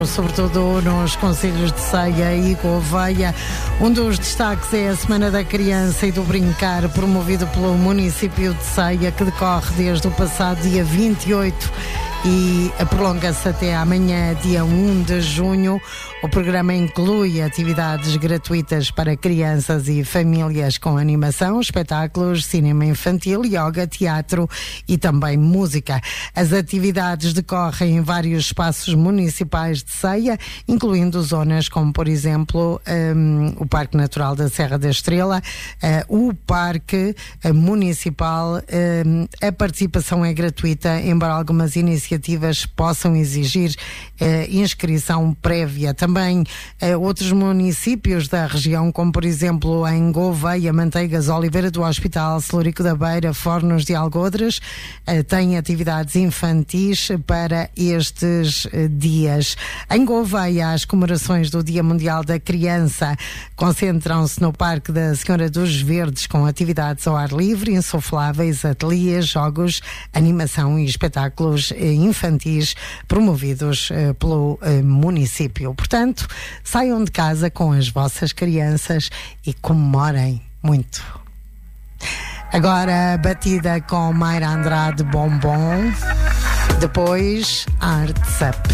sobretudo nos concelhos de Ceia e Gouveia. Um dos destaques é a Semana da Criança e do Brincar, promovido pelo município de Ceia, que decorre desde o passado dia 28 e prolonga-se até amanhã, dia 1 de junho. O programa inclui atividades gratuitas para crianças e famílias com animação, espetáculos, cinema infantil, yoga, teatro e também música. As atividades decorrem em vários espaços municipais de Ceia, incluindo zonas como, por exemplo, o Parque Natural da Serra da Estrela, o Parque Municipal. A participação é gratuita, embora algumas iniciativas possam exigir inscrição prévia. Também outros municípios da região, como por exemplo em Gouveia, Manteigas, Oliveira do Hospital, Celurico da Beira, Fornos de Algodres, têm atividades infantis para estes dias. Em Gouveia, as comemorações do Dia Mundial da Criança concentram-se no Parque da Senhora dos Verdes, com atividades ao ar livre, insufláveis, ateliês, jogos, animação e espetáculos infantis promovidos pelo município. Portanto, saiam de casa com as vossas crianças e comemorem muito. Agora, batida com Mayra Andrade, Bombom. Depois, Arts Up.